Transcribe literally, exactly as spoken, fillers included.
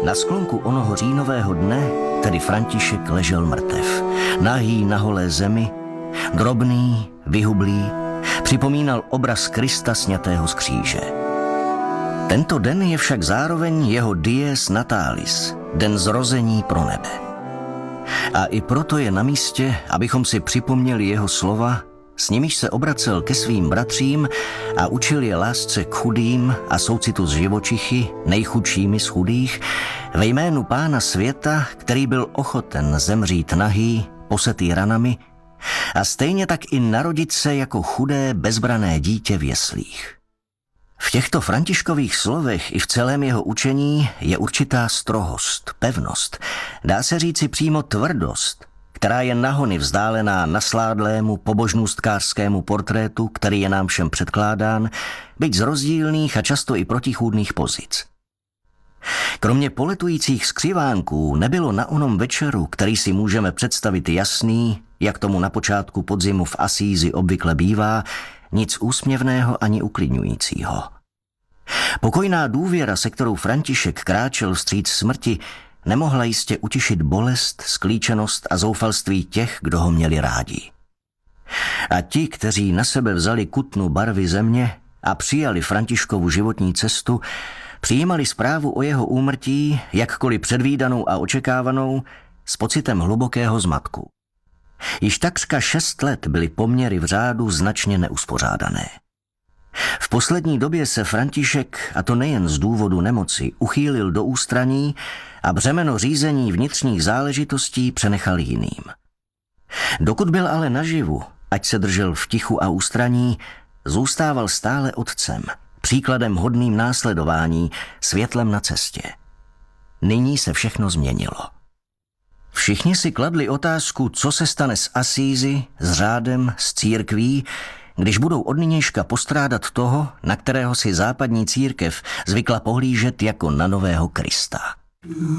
Na sklonku onoho říjnového dne tedy František ležel mrtev, nahý na holé zemi, drobný, vyhublý, připomínal obraz Krista sňatého z kříže. Tento den je však zároveň jeho dies natalis, den zrození pro nebe. A i proto je na místě, abychom si připomněli jeho slova, s nimiž se obracel ke svým bratřím a učil je lásce k chudým a soucitu s živočichy, nejchudšími z chudých, ve jménu Pána světa, který byl ochoten zemřít nahý, posetý ranami, a stejně tak i narodit se jako chudé, bezbrané dítě v jeslích. V těchto Františkových slovech i v celém jeho učení je určitá strohost, pevnost, dá se říci přímo tvrdost, která je nahony vzdálená nasládlému pobožnůstkářskému portrétu, který je nám všem předkládán, byť z rozdílných a často i protichůdných pozic. Kromě poletujících skřivánků nebylo na onom večeru, který si můžeme představit jasný, jak tomu na počátku podzimu v Asízi obvykle bývá, nic úsměvného ani uklidňujícího. Pokojná důvěra, se kterou František kráčel vstříc smrti, nemohla jistě utišit bolest, sklíčenost a zoufalství těch, kdo ho měli rádi. A ti, kteří na sebe vzali kutnu barvy země a přijali Františkovu životní cestu, přijímali zprávu o jeho úmrtí, jakkoliv předvídanou a očekávanou, s pocitem hlubokého zmatku. Již takřka šest let byly poměry v řádu značně neuspořádané. V poslední době se František, a to nejen z důvodu nemoci, uchýlil do ústraní a břemeno řízení vnitřních záležitostí přenechal jiným. Dokud byl ale naživu, ať se držel v tichu a ústraní, zůstával stále otcem, příkladem hodným následování, světlem na cestě. Nyní se všechno změnilo. Všichni si kladli otázku, co se stane s Asízi, s řádem, s církví, když budou od nynějška postrádat toho, na kterého si západní církev zvykla pohlížet jako na nového Krista.